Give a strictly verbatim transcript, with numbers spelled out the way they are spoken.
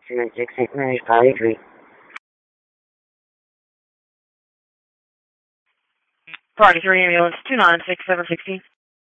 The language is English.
two nine six Saint Mary, Valley three. Priority three ambulance, two nine six seven sixteen.